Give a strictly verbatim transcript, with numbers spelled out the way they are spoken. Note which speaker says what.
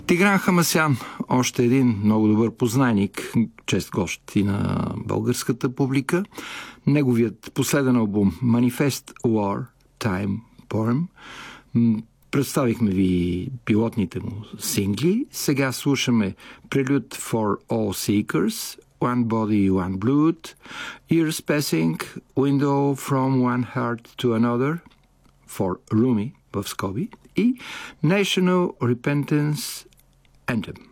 Speaker 1: Тигран Хамасян, още един много добър познайник, чест гост и на българската публика. Неговият последен албум Manifest War Time Poem. Представихме ви пилотните му сингли. Сега слушаме Prelude for All Seekers, One Body, One Blood, Years Passing, Window from One Heart to Another, for Rumi, в скоби, и National Repentance Anthem.